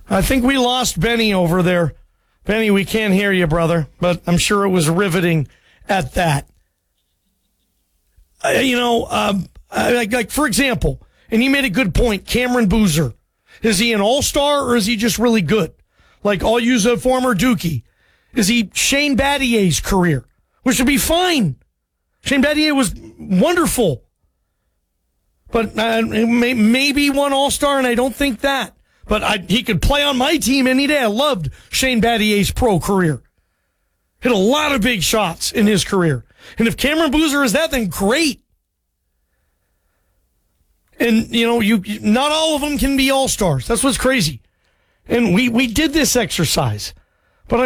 I think we lost Benny over there. Benny, we can't hear you, brother, but I'm sure it was riveting at that. Like for example, and he made a good point, Cameron Boozer. Is he an all-star or is he just really good? Like, I'll use a former Dookie. Is he Shane Battier's career? Which would be fine. Shane Battier was wonderful. But maybe one all-star, and I don't think that. But he could play on my team any day. I loved Shane Battier's pro career. Hit a lot of big shots in his career. And if Cameron Boozer is that, then great. And, not all of them can be all-stars. That's what's crazy. And we did this exercise. But,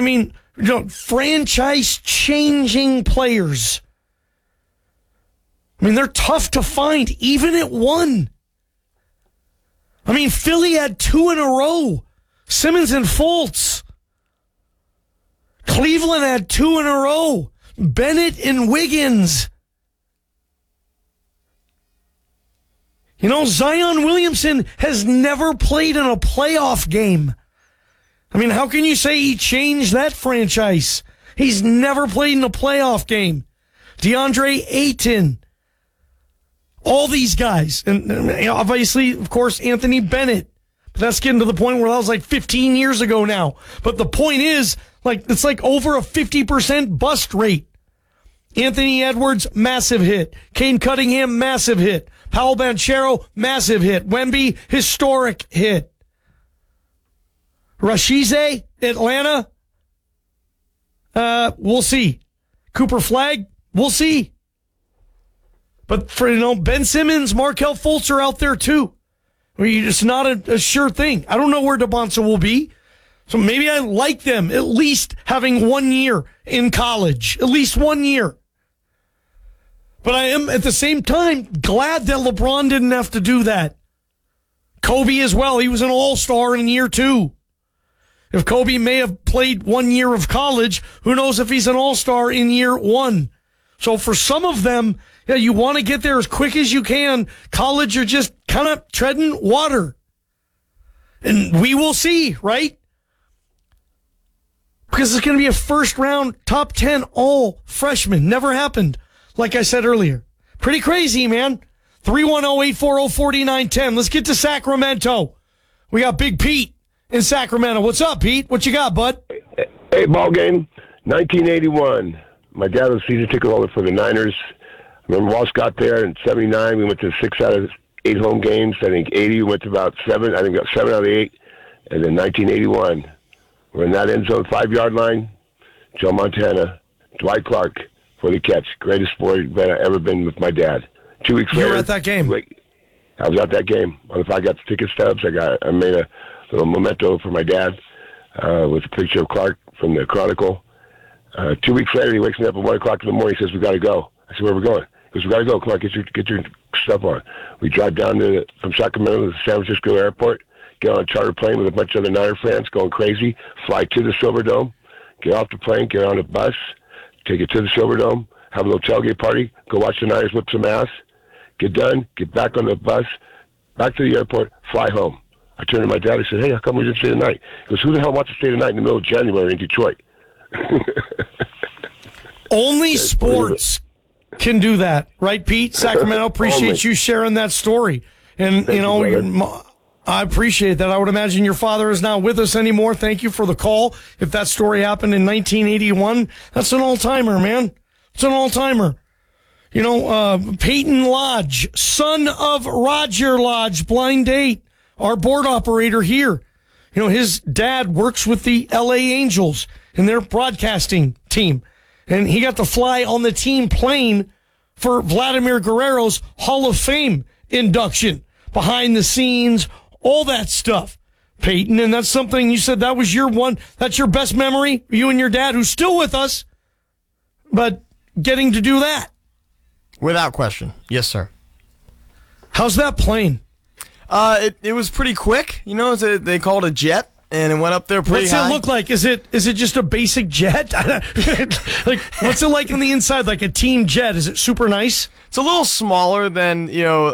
franchise-changing players. They're tough to find, even at one. Philly had 2 in a row. Simmons and Fultz. Cleveland had 2 in a row. Bennett and Wiggins. Zion Williamson has never played in a playoff game. How can you say he changed that franchise? He's never played in a playoff game. DeAndre Ayton. All these guys. And obviously, of course, Anthony Bennett. But that's getting to the point where that was like 15 years ago now. But the point is, it's like over a 50% bust rate. Anthony Edwards, massive hit. Kane Cunningham, massive hit. Paolo Banchero, massive hit. Wemby, historic hit. Rashize, Atlanta, we'll see. Cooper Flagg, we'll see. But for, Ben Simmons, Markelle Fultz are out there too. It's not a sure thing. I don't know where DeBonsa will be. So maybe I like them at least having 1 year in college. At least 1 year. But I am, at the same time, glad that LeBron didn't have to do that. Kobe as well. He was an all-star in year 2. If Kobe may have played 1 year of college, who knows if he's an all-star in year 1. So for some of them, you want to get there as quick as you can. College, you're just kind of treading water. And we will see, right? Because it's going to be a first-round, top 10 all freshman. Never happened. Like I said earlier. Pretty crazy, man. 310-840-4910. Let's get to Sacramento. We got Big Pete in Sacramento. What's up, Pete? What you got, bud? Hey, ball game. 1981. My dad was season ticket holder for the Niners. I remember Walsh got there in 79. We went to 6 out of 8 home games. I think 80 we went to about 7. I think got 7 out of 8. And then 1981. We're in that end zone 5-yard line. Joe Montana, Dwight Clark for the catch. Greatest sport I've ever been with my dad. 2 weeks later. You were at that game? I was at that game. I got the ticket stubs. I made a little memento for my dad with a picture of Clark from the Chronicle. 2 weeks later, he wakes me up at 1 o'clock in the morning. He says, "We got to go." I said, "Where are we going?" He goes, "We got to go. Come on, get your stuff on." We drive down from Sacramento to the San Francisco airport, get on a charter plane with a bunch of other Niner fans going crazy, fly to the Silverdome, get off the plane, get on a bus, take it to the Silverdome, have a little tailgate party, go watch the Niners whip some ass, get done, get back on the bus, back to the airport, fly home. I turned to my dad and said, "Hey, how come we didn't stay the night?" He goes, "Who the hell wants to stay the night in the middle of January in Detroit?" Only sports can do that, right, Pete? Sacramento, appreciate you sharing that story. And, I appreciate that. I would imagine your father is not with us anymore. Thank you for the call. If that story happened in 1981, that's an all-timer, man. It's an all-timer. Peyton Lodge, son of Roger Lodge, blind date, our board operator here. His dad works with the LA Angels in their broadcasting team. And he got to fly on the team plane for Vladimir Guerrero's Hall of Fame induction. Behind the scenes, all that stuff, Peyton. And that's something you said that was that's your best memory, you and your dad, who's still with us, but getting to do that. Without question. Yes, sir. How's that plane? It was pretty quick. They called it a jet. And it went up there pretty high. What's it look like? Is it just a basic jet? What's it like on the inside? Like a team jet? Is it super nice? It's a little smaller than,